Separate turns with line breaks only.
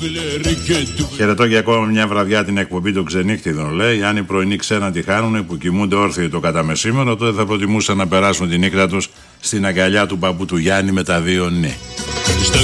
Χαιρετώ για ακόμα μια βραδιά την εκπομπή των Ξενύχτιδων. Λέει: αν οι πρωινοί ξένα τη χάνουνε που κοιμούνται όρθιοι το κατά μεσήμερο, τότε θα προτιμούσαν να περάσουν τη νύχτα τους στην αγκαλιά του παππού του Γιάννη με τα δύο ναι.